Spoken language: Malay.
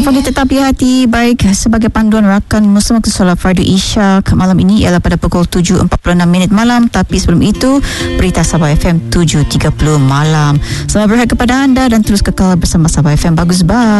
Fadil tetap hati baik sebagai panduan rakan Muslim waktu solat fardu Isyak malam ini ialah pada pukul 7.46 malam, tapi sebelum itu berita Sabah FM 7.30 malam. Selamat berehat kepada anda dan terus kekal bersama Sabah FM. Bagus, bye.